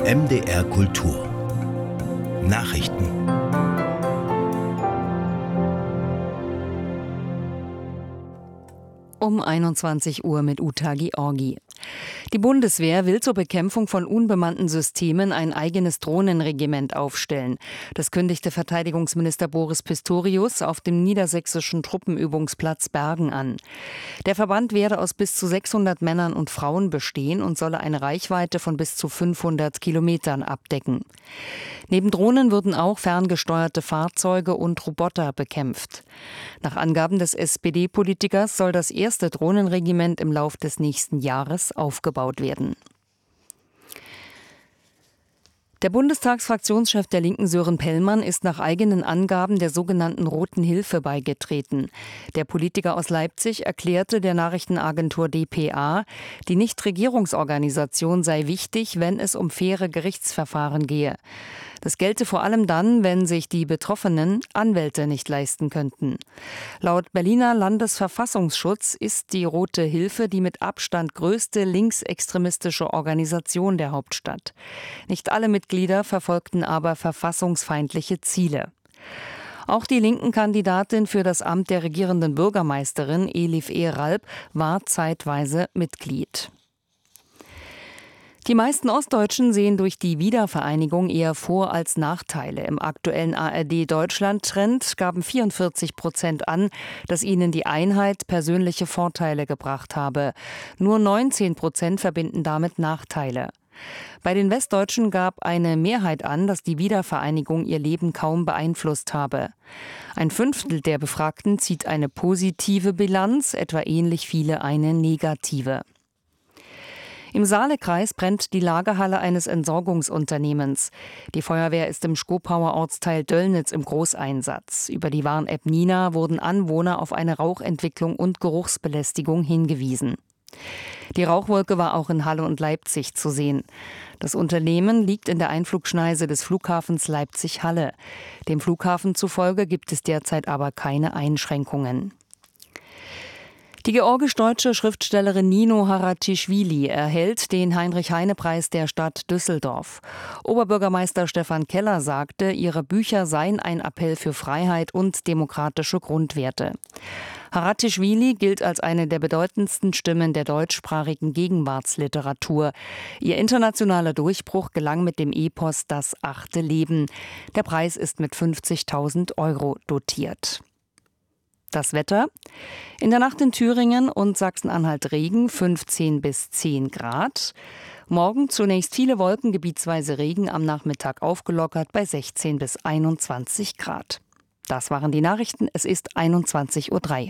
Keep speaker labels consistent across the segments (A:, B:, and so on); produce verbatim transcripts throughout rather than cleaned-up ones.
A: M D R Kultur Nachrichten.
B: Um einundzwanzig Uhr mit Uta Georgi. Die Bundeswehr will zur Bekämpfung von unbemannten Systemen ein eigenes Drohnenregiment aufstellen. Das kündigte Verteidigungsminister Boris Pistorius auf dem niedersächsischen Truppenübungsplatz Bergen an. Der Verband werde aus bis zu sechshundert Männern und Frauen bestehen und solle eine Reichweite von bis zu fünfhundert Kilometern abdecken. Neben Drohnen würden auch ferngesteuerte Fahrzeuge und Roboter bekämpft. Nach Angaben des S P D-Politikers soll das erste Drohnenregiment im Lauf des nächsten Jahres aufgebaut werden. Der Bundestagsfraktionschef der Linken Sören Pellmann ist nach eigenen Angaben der sogenannten Roten Hilfe beigetreten. Der Politiker aus Leipzig erklärte der Nachrichtenagentur D P A, die Nichtregierungsorganisation sei wichtig, wenn es um faire Gerichtsverfahren gehe. Das gelte vor allem dann, wenn sich die Betroffenen Anwälte nicht leisten könnten. Laut Berliner Landesverfassungsschutz ist die Rote Hilfe die mit Abstand größte linksextremistische Organisation der Hauptstadt. Nicht alle Mitglieder verfolgten aber verfassungsfeindliche Ziele. Auch die linken Kandidatin für das Amt der regierenden Bürgermeisterin, Elif Ehralp, war zeitweise Mitglied. Die meisten Ostdeutschen sehen durch die Wiedervereinigung eher Vor- als Nachteile. Im aktuellen A R D-Deutschland-Trend gaben vierundvierzig Prozent an, dass ihnen die Einheit persönliche Vorteile gebracht habe. Nur neunzehn Prozent verbinden damit Nachteile. Bei den Westdeutschen gab eine Mehrheit an, dass die Wiedervereinigung ihr Leben kaum beeinflusst habe. Ein Fünftel der Befragten zieht eine positive Bilanz, etwa ähnlich viele eine negative. Im Saalekreis brennt die Lagerhalle eines Entsorgungsunternehmens. Die Feuerwehr ist im Schkopauer Ortsteil Döllnitz im Großeinsatz. Über die Warn-App Nina wurden Anwohner auf eine Rauchentwicklung und Geruchsbelästigung hingewiesen. Die Rauchwolke war auch in Halle und Leipzig zu sehen. Das Unternehmen liegt in der Einflugschneise des Flughafens Leipzig-Halle. Dem Flughafen zufolge gibt es derzeit aber keine Einschränkungen. Die georgisch-deutsche Schriftstellerin Nino Haratischvili erhält den Heinrich-Heine-Preis der Stadt Düsseldorf. Oberbürgermeister Stefan Keller sagte, ihre Bücher seien ein Appell für Freiheit und demokratische Grundwerte. Haratischvili gilt als eine der bedeutendsten Stimmen der deutschsprachigen Gegenwartsliteratur. Ihr internationaler Durchbruch gelang mit dem Epos Das achte Leben. Der Preis ist mit fünfzigtausend Euro dotiert. Das Wetter. In der Nacht in Thüringen und Sachsen-Anhalt Regen, fünfzehn bis zehn Grad. Morgen zunächst viele Wolken, gebietsweise Regen, am Nachmittag aufgelockert bei sechzehn bis einundzwanzig Grad. Das waren die Nachrichten. Es ist einundzwanzig Uhr drei.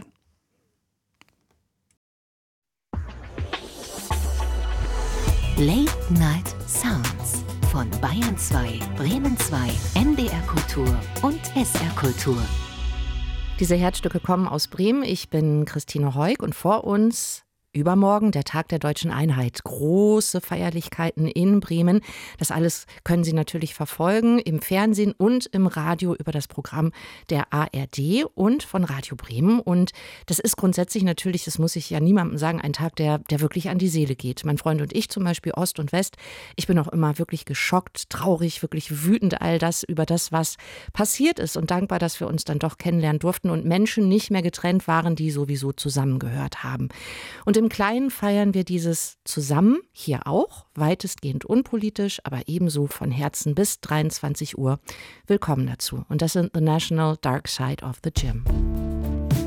C: Late Night Sounds von Bayern zwei, Bremen zwei, M D R Kultur und S R Kultur.
D: Diese Herzstücke kommen aus Bremen. Ich bin Christine Heuk und vor uns übermorgen der Tag der Deutschen Einheit. Große Feierlichkeiten in Bremen. Das alles können Sie natürlich verfolgen im Fernsehen und im Radio über das Programm der A R D und von Radio Bremen. Und das ist grundsätzlich natürlich, das muss ich ja niemandem sagen, ein Tag, der, der wirklich an die Seele geht. Mein Freund und ich zum Beispiel, Ost und West. Ich bin auch immer wirklich geschockt, traurig, wirklich wütend all das über das, was passiert ist und dankbar, dass wir uns dann doch kennenlernen durften und Menschen nicht mehr getrennt waren, die sowieso zusammengehört haben. Und im Kleinen feiern wir dieses zusammen, hier auch, weitestgehend unpolitisch, aber ebenso von Herzen bis dreiundzwanzig Uhr. Willkommen dazu. Und das sind The National Dark Side of the Gym.